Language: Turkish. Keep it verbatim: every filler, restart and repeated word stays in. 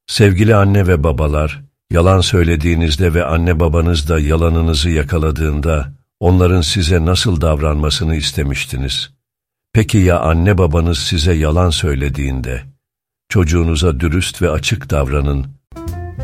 Sevgili anne ve babalar, yalan söylediğinizde ve anne babanız da yalanınızı yakaladığında, onların size nasıl davranmasını istemiştiniz? Peki ya anne babanız size yalan söylediğinde? Çocuğunuza dürüst ve açık davranın,